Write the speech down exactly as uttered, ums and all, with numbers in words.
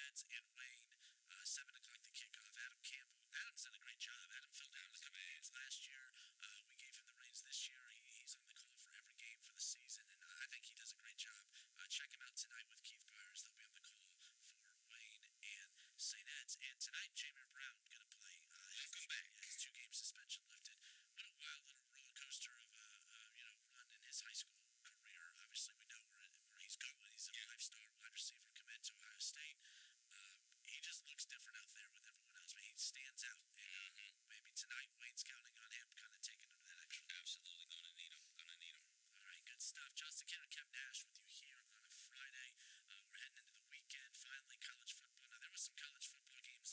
Reds in Wayne. Uh, seven o'clock the kickoff. Adam Campbell